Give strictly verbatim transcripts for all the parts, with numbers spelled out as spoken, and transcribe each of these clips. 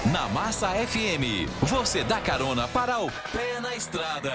Na Massa F M, você dá carona para o pé na estrada.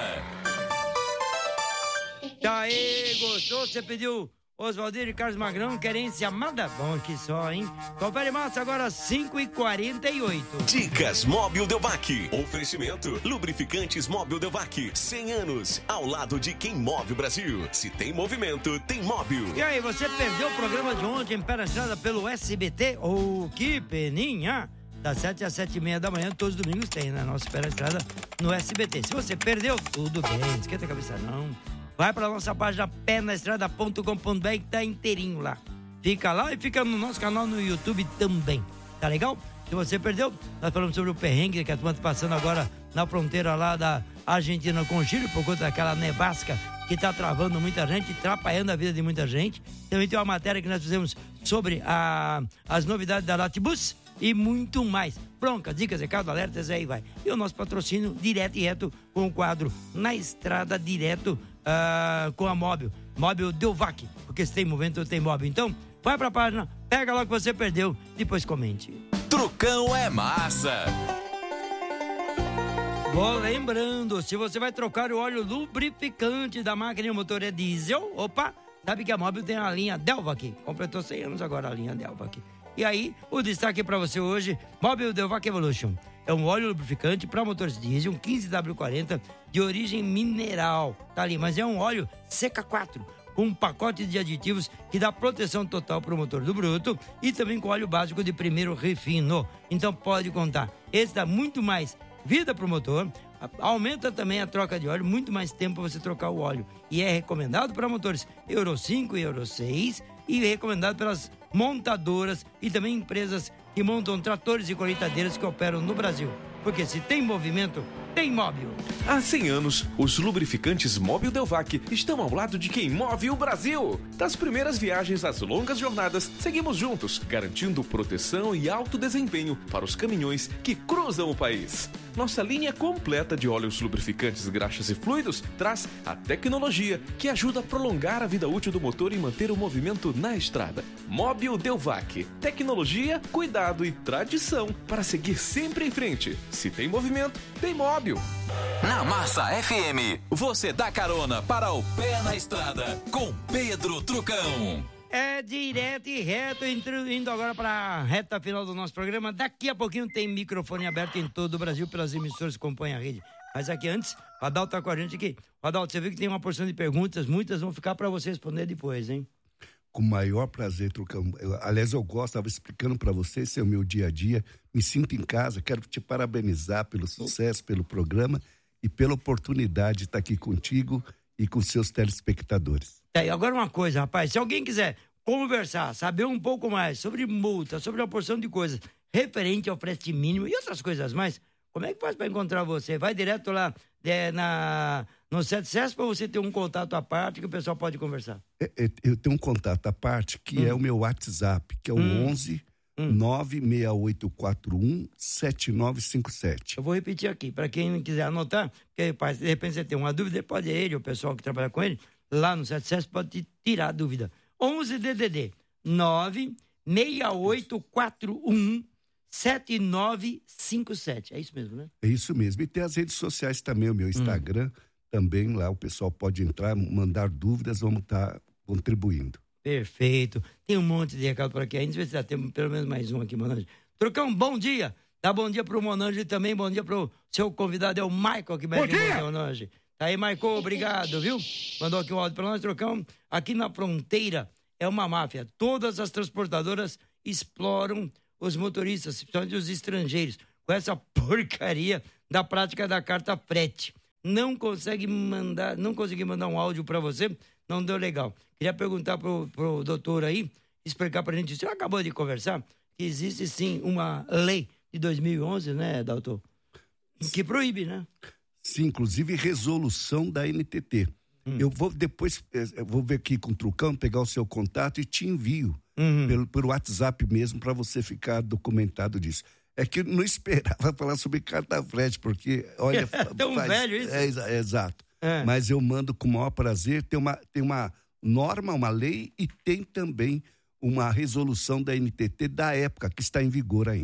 Aí, gostou? Você pediu Oswaldir e Carlos Magrão, Querência Amada? Bom que só, hein? Confere Massa agora cinco e quarenta e oito. Dicas Móbil Delvac. Oferecimento Lubrificantes Móbil Delvac. cem anos ao lado de quem move o Brasil. Se tem movimento, tem móvel. E aí, você perdeu o programa de ontem, Pé na Estrada, pelo S B T? Oh, que peninha! Das sete às sete e meia da manhã, todos os domingos tem, né? Nosso Pé na Estrada no S B T. Se você perdeu, tudo bem, não esquenta a cabeça não. Vai pra nossa página pé na estrada ponto com ponto b r que tá inteirinho lá. Fica lá e fica no nosso canal no YouTube também. Tá legal? Se você perdeu, nós falamos sobre o perrengue que a turma tá passando agora na fronteira lá da Argentina com o Chile, por conta daquela nevasca que tá travando muita gente, atrapalhando a vida de muita gente. Também tem uma matéria que nós fizemos sobre a, as novidades da Latibus e muito mais. Bronca, dicas, recado, alertas, aí vai. E o nosso patrocínio direto e reto com o quadro Na Estrada Direto uh, com a Móbil. Móbil Delvac, porque se tem movimento, tem móvel. Então, vai pra página, pega lá o que você perdeu, depois comente. Trucão é massa. Vou lembrando, se você vai trocar o óleo lubrificante da máquina e o motor é diesel, opa, sabe que a Móbil tem a linha Delvac. Completou cem anos agora a linha Delvac. E aí, o destaque para você hoje, Móbil Delvac Evolution. É um óleo lubrificante para motores diesel, um quinze W quarenta, de origem mineral. Tá ali, mas é um óleo C K quatro, com um pacote de aditivos que dá proteção total para o motor do bruto e também com óleo básico de primeiro refino. Então pode contar. Esse dá muito mais vida para o motor, aumenta também a troca de óleo, muito mais tempo para você trocar o óleo. E é recomendado para motores Euro cinco e Euro seis e recomendado pelas montadoras e também empresas que montam tratores e colheitadeiras que operam no Brasil. Porque se tem movimento, tem móvel. Há cem anos, os lubrificantes Móbil Delvac estão ao lado de quem move o Brasil. Das primeiras viagens às longas jornadas, seguimos juntos, garantindo proteção e alto desempenho para os caminhões que cruzam o país. Nossa linha completa de óleos lubrificantes, graxas e fluidos traz a tecnologia que ajuda a prolongar a vida útil do motor e manter o movimento na estrada. Móbil Delvac. Tecnologia, cuidado e tradição para seguir sempre em frente. Se tem movimento, tem móvel. Na Massa F M, você dá carona para o pé na estrada com Pedro Trucão. É direto e reto, indo agora para a reta final do nosso programa. Daqui a pouquinho tem microfone aberto em todo o Brasil pelas emissoras que compõem a rede. Mas aqui antes, o Adalto tá com a gente aqui. Adalto, você viu que tem uma porção de perguntas, muitas vão ficar para você responder depois, hein? Com o maior prazer, Trucão. Eu, aliás, eu gosto, estava explicando para você, esse é o meu dia a dia. Me sinto em casa, quero te parabenizar pelo sucesso, pelo programa e pela oportunidade de estar aqui contigo e com seus telespectadores. É, e agora uma coisa, rapaz, se alguém quiser conversar, saber um pouco mais sobre multa, sobre uma porção de coisas referente ao frete mínimo e outras coisas mais, como é que faz para encontrar você? Vai direto lá é, na, no Sete Cés para você ter um contato à parte que o pessoal pode conversar? É, é, eu tenho um contato à parte que hum. é o meu WhatsApp, que é o hum. onze nove seis oito quatro um sete nove cinco sete. Eu vou repetir aqui, para quem não quiser anotar, porque de repente você tem uma dúvida, pode ele, o pessoal que trabalha com ele, lá no Sete Cés pode te tirar a dúvida. onze D D D nove seis oito quatro um sete nove cinco sete. É isso mesmo, né? É isso mesmo. E tem as redes sociais também, o meu Instagram, hum. também lá o pessoal pode entrar, mandar dúvidas, vamos estar contribuindo. Perfeito. Tem um monte de recado por aqui. Ainda vai ter pelo menos mais um aqui, Monange. Trucão, bom dia. Dá bom dia pro Monange também, bom dia pro seu convidado, é o Michael que vai vir, Monange. Tá aí, Michael, obrigado, viu? Mandou aqui um áudio pra nós, Trucão. Aqui na fronteira é uma máfia. Todas as transportadoras exploram os motoristas, principalmente os estrangeiros, com essa porcaria da prática da carta frete. Não consegue mandar, não consegui mandar um áudio pra você, não deu legal. Queria perguntar pro, pro doutor aí, explicar pra gente, você acabou de conversar, que existe sim uma lei de dois mil e onze, né, doutor? Que proíbe, né? Sim, inclusive resolução da N T T. Hum. Eu vou depois, eu vou ver aqui com o Trucão, pegar o seu contato e te envio uhum. pelo, pelo WhatsApp mesmo para você ficar documentado disso. É que eu não esperava falar sobre carta frete, porque, olha... É tão faz, velho isso? É, é exato. É. Mas eu mando com o maior prazer. Tem uma, tem uma norma, uma lei e tem também uma resolução da N T T da época que está em vigor ainda.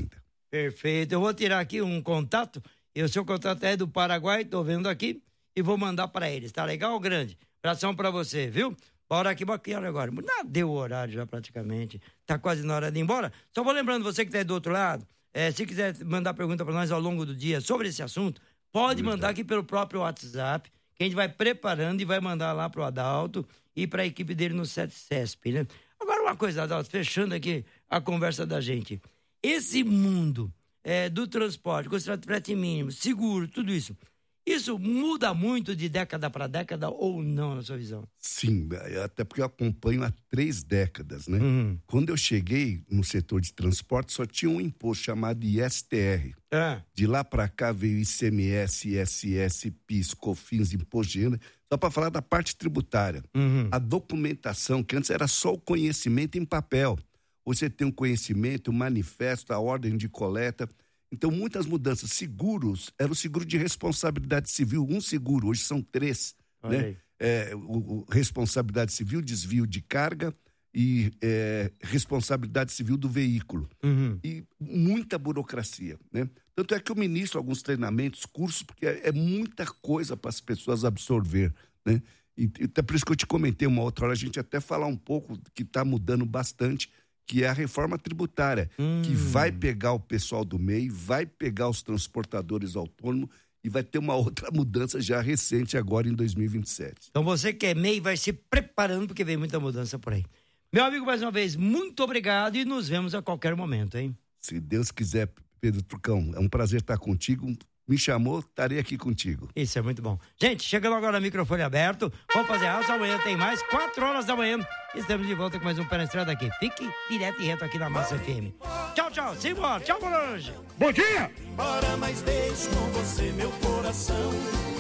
Perfeito. Eu vou tirar aqui um contato. E o seu contato é do Paraguai, tô vendo aqui. E vou mandar para eles. Tá legal, grande? Abração para você, viu? Bora aqui, bacana agora. Não, deu o horário já praticamente. Tá quase na hora de ir embora. Só vou lembrando você que tá aí do outro lado. É, se quiser mandar pergunta para nós ao longo do dia sobre esse assunto, pode mandar aqui pelo próprio WhatsApp, que a gente vai preparando e vai mandar lá pro Adalto e para a equipe dele no Sete Cesp, né? Agora uma coisa, Adalto, fechando aqui a conversa da gente. Esse mundo é, do transporte, com frete mínimo, seguro, tudo isso, isso muda muito de década para década ou não, na sua visão? Sim, até porque eu acompanho há três décadas, né? Uhum. Quando eu cheguei no setor de transporte, só tinha um imposto chamado I S T R. É. De lá para cá veio I C M S, I S S, PIS, COFINS, Imposto de Renda, só para falar da parte tributária. Uhum. A documentação, que antes era só o conhecimento em papel. Você tem um conhecimento, um manifesto, a ordem de coleta. Então, muitas mudanças. Seguros, era o seguro de responsabilidade civil, um seguro, hoje são três. Né? É, o, o, responsabilidade civil, desvio de carga e é, responsabilidade civil do veículo. Uhum. E muita burocracia, né? Tanto é que eu ministro alguns treinamentos, cursos, porque é, é muita coisa para as pessoas absorver, né? E, e até por isso que eu te comentei uma outra hora, a gente até falar um pouco que está mudando bastante, que é a reforma tributária, hum. que vai pegar o pessoal do M E I, vai pegar os transportadores autônomos e vai ter uma outra mudança já recente agora em dois mil e vinte e sete. Então você que é M E I vai se preparando porque vem muita mudança por aí. Meu amigo, mais uma vez, muito obrigado e nos vemos a qualquer momento, hein? Se Deus quiser, Pedro Trucão, é um prazer estar contigo. Me chamou, estarei aqui contigo. Isso é muito bom. Gente, chegando agora o microfone aberto, vamos fazer alça, amanhã tem mais, quatro horas da manhã. Estamos de volta com mais um Pé na Estrada aqui. Fique direto e reto aqui na Massa F M. Tchau, tchau, simbora, tchau, Bolange. Bom dia! Embora, mas deixo com você meu coração.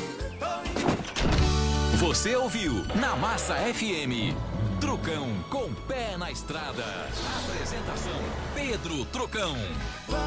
Você ouviu na Massa F M. Trucão com Pé na Estrada. Apresentação Pedro Trucão.